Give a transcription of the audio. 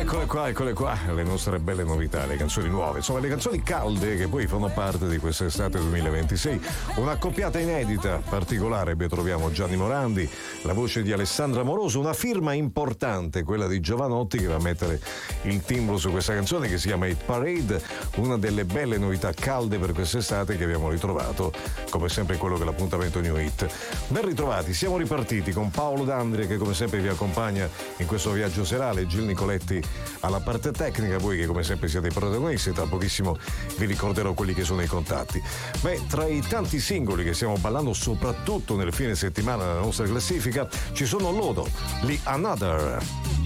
Eccole qua, le nostre belle novità, le canzoni nuove, insomma le canzoni calde che poi fanno parte di quest'estate 2026. Un'accoppiata inedita, particolare, troviamo Gianni Morandi, la voce di Alessandra Moroso, una firma importante, quella di Giovanotti, che va a mettere il timbro su questa canzone che si chiama Hit Parade, una delle belle novità calde per quest'estate che abbiamo ritrovato, come sempre in quello che è l'appuntamento New Hit. Ben ritrovati, siamo ripartiti con Paolo D'Andria che come sempre vi accompagna in questo viaggio serale, Gil Nicoletti alla parte tecnica, voi che come sempre siete i protagonisti. Tra pochissimo vi ricorderò quelli che sono i contatti. Tra i tanti singoli che stiamo ballando soprattutto nel fine settimana della nostra classifica ci sono loro, gli Another.